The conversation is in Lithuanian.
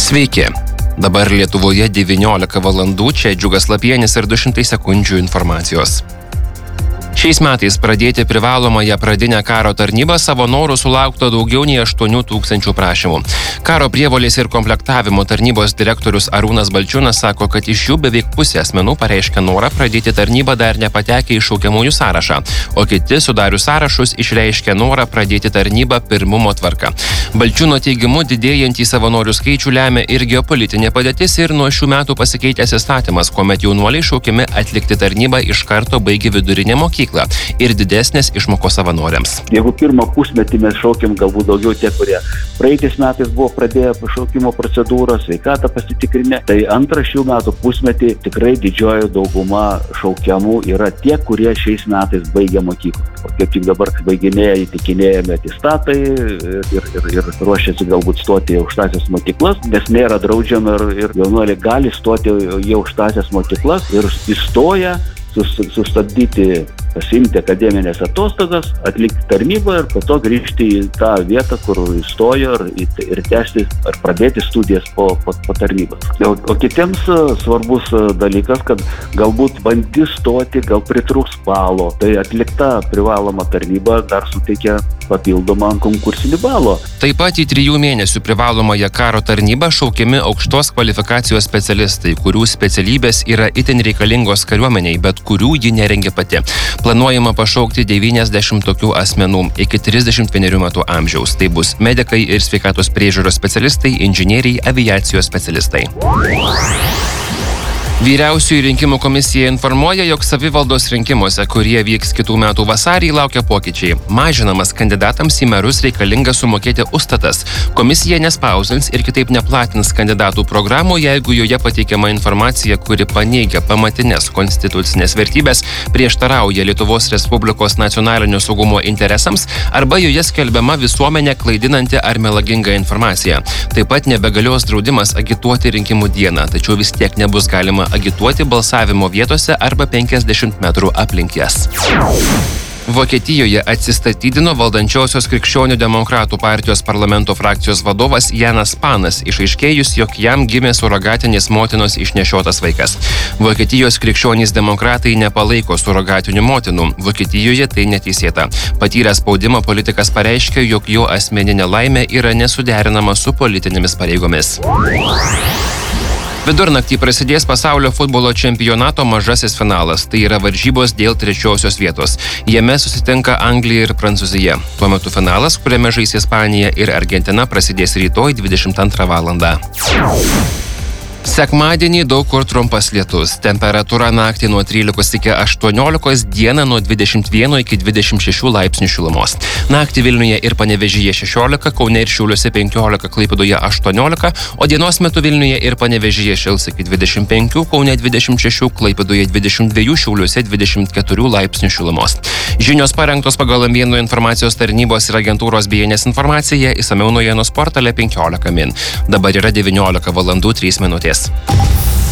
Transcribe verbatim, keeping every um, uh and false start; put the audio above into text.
Sveiki. Dabar Lietuvoje devyniolika valandų, čia Džiugas Lapienis ir du šimtai sekundžių informacijos. Šiais metais pradėti privalomąją pradinę karo tarnybą savo norų sulaukta daugiau nei aštuonių tūkstančių prašymų. Karo prievolės ir komplektavimo tarnybos direktorius Arūnas Balčiūnas sako, kad iš jų beveik pusė asmenų pareiškia norą pradėti tarnybą dar nepatekę į šaukiamųjų sąrašą, o kiti sudarius sąrašus išreiškia norą pradėti tarnybą pirmumo tvarka. Balčiūno teigimu didėjantį savanorių skaičių lemia ir geopolitinė padėtis ir nuo šių metų pasikeitęs įstatymas, kuomet jaunuoliai šaukiami atlikti tarnybą iš karto baigė vidurinę mokyklą ir didesnės išmokos savanoriams. Jeigu pirmą pusmetį mes šaukiam galbūt daugiau tie, kurie praeitais metais buvo pradėję šaukimo procedūrą, sveikatą pasitikrinę, tai antrą šių metų pusmetį tikrai didžioji dauguma šaukiamų yra tie, kurie šiais metais baigė mokyklą. O kaip tik dabar baiginėja įtikinėjami atistatai ir, ir, ir ruošiasi galbūt stoti į aukštąsias mokyklas, nes nėra draudžiama ir, ir jaunuoliai gali stoti į aukštąsias mokyklas ir įstoja sustabdyti, pasiimti akademinės atostogas, atlikti tarnybą ir po to grįžti į tą vietą, kur įstojo ir, ir tęsti ar pradėti studijas po, po, po tarnybos. O, o kitiems svarbus dalykas, kad galbūt bandys stoti, gal pritrūks balo, tai atlikta privaloma tarnyba dar suteikia papildomą konkursinį balo. Taip pat į trijų mėnesių privalomąją karo tarnybą šaukiami aukštos kvalifikacijos specialistai, kurių specialybės yra itin reikalingos kariuomeniai, bet kurių ji nerengia pati. Planuojama pašaukti devyniasdešimt tokių asmenų iki trisdešimt vienerių metų amžiaus. Tai bus medikai ir sveikatos priežiūros specialistai, inžinieriai, aviacijos specialistai. Vyriausioji rinkimų komisija informuoja, jog savivaldos rinkimuose, kurie vyks kitų metų vasarį, laukia pokyčiai. Mažinamas kandidatams į merus reikalinga sumokėti užstatas. Komisija nespausdins ir kitaip neplatins kandidatų programų, jeigu joje pateikiama informacija, kuri paneigia pamatinės konstitucinės vertybės, prieštarauja Lietuvos Respublikos nacionalinio saugumo interesams arba joje skelbiama visuomenė klaidinanti ar melaginga informacija. Taip pat nebegalios draudimas agituoti rinkimų dieną, tačiau vis tiek nebus galima agituoti balsavimo vietose arba penkiasdešimt metrų aplink jas. Vokietijoje atsistatydino valdančiosios Krikščionių demokratų partijos parlamento frakcijos vadovas Janas Panas, išaiškėjus, jog jam gimė surogatinės motinos išnešiotas vaikas. Vokietijos krikščionys demokratai nepalaiko surogatinių motinų. Vokietijoje tai neteisėta. Patyręs spaudimą politikas pareiškė, jog jo asmeninė laimė yra nesuderinama su politinėmis pareigomis. Vidurnaktį prasidės pasaulio futbolo čempionato mažasis finalas, tai yra varžybos dėl trečiosios vietos. Jame susitinka Anglija ir Prancūzija. Tuo metu finalas, kuriame žais Ispanija ir Argentina, prasidės rytoj dvidešimt antrą valandą. Sekmadienį daug kur trumpas lietus. Temperatūra naktį nuo trylikos iki aštuoniolikos, dieną nuo dvidešimt vieno iki dvidešimt šešių laipsnių šilumos. Naktį Vilniuje ir Panevėžyje šešiolika, Kaune ir Šiauliuose penkiolika, Klaipėdoje aštuoniolika, o dienos metu Vilniuje ir Panevėžyje šils iki dvidešimt penkių, Kaune dvidešimt šešių, Klaipėdoje dvidešimt dviejų, Šiauliuose dvidešimt keturių laipsnių šilumos. Žinios parengtos pagal Ambienų informacijos tarnybos ir agentūros B N S informaciją, išsamiau naujienos portale penkiolika min. Dabar yra devyniolika valandų trys minutės.